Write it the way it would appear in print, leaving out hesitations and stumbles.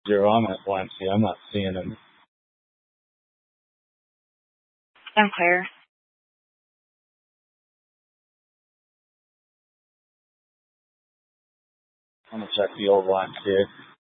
Zero, I'm at YMCA. I'm not seeing him. I'm clear. I'm gonna check the old YMCA.